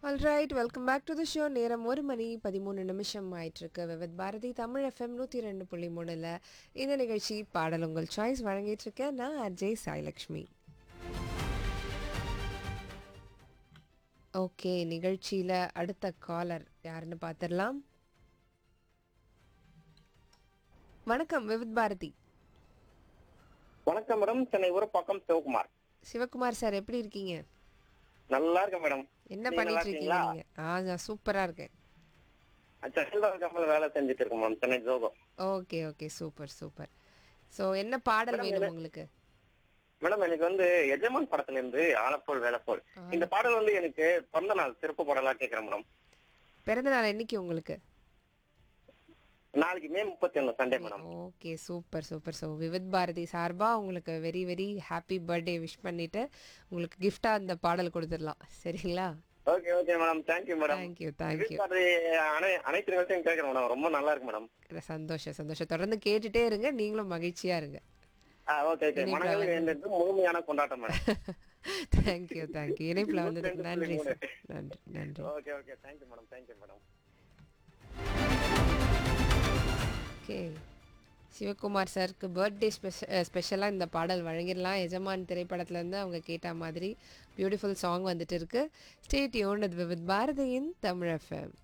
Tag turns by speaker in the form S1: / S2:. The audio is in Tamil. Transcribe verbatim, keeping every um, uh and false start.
S1: Alright welcome back to the show. நேரம் ஒரு மணி பதிமூணு நிமிஷம் ஆயிட்டிருக்கு. விவித் பாரதி தமிழ் எஃப்எம் நூற்றி ரெண்டு புள்ளி மூணில் இந்த நிகழ்ச்சி பாடல் உங்கள் சாய்ஸ் வழங்கிட்டு இருக்கேன். நான் அஜய் சாய்லக்ஷ்மி. ஓகே, நிகழ்ச்சியில் அடுத்த காலர் யாருன்னு பார்த்துடலாம். வணக்கம் விவித் பாரதி.
S2: வணக்கம் மேடம். சென்னை ஊரப்பாக்கம் சிவகுமார்.
S1: சிவகுமார் சார், எப்படி இருக்கீங்க?
S2: நல்லா இருக்கேன் மேடம்.
S1: என்ன பண்ணிட்டு இருக்கீங்க நீங்க? ஆ, நான் சூப்பரா இருக்கேன்.
S2: சென்னை கம்பெனில வேலை செஞ்சுட்டு இருக்கேன் madam, Chennai Joko.
S1: Okay okay, super super. So என்ன பாடல்
S2: மேடம்,
S1: வேணும்
S2: எனக்கு-
S1: உங்களுக்கு?
S2: மேடம் எனக்கு வந்து எஜமான் படத்துல இருந்து ஆலப்போல் வேலைப்போல் இந்த பாடல் வந்து எனக்கு பிறந்த நாள் சிறப்பு பாடலா கேட்கிறேன் மேடம்.
S1: பிறந்த நாள் என்னைக்கு உங்களுக்கு?
S2: நாளைக்கு மே முப்பத்தி ஒண்ணு Sunday madam.
S1: Okay, super super. So Vividh Bharathi சார்பாக உங்களுக்கு very very happy birthday wish பண்ணிட்டு உங்களுக்கு கிஃப்டாக அந்த பாடல் கொடுத்துடலாம், சரிங்களா?
S2: Okay okay madam, thank you madam.
S1: Thank you thank you.
S2: அனை- அனைத்து நிகழ்ச்சியும் கேட்கிறேன் மேடம், ரொம்ப நல்லா இருக்கு மேடம்.
S1: சந்தோஷம் சந்தோஷம். தொடர்ந்து கேட்டுட்டே இருங்க, நீங்களும் மகிழ்ச்சியா இருங்க.
S2: ஆ, ஓகே ஓகே. மனதில் வேண்டது முழுமையான கொண்டாட்டம் மேடம்.
S1: Thank you thank you. இணைப்பில் வந்ததுக்கு நன்றி சார். நன்றி நன்றி.
S2: Okay okay, thank you madam, thank you madam.
S1: Okay, Sivakumar சாருக்கு பர்த்டே ஸ்பெஷல் ஸ்பெஷலாக இந்த பாடல் வழங்கிடலாம். எஜமான் திரைப்படத்துலேருந்து அவங்க கேட்ட மாதிரி பியூட்டிஃபுல் சாங் வந்துட்டு இருக்கு. ஸ்டே டியூன்ட் வித் பாரதியின் தமிழ் எஃப்எம்.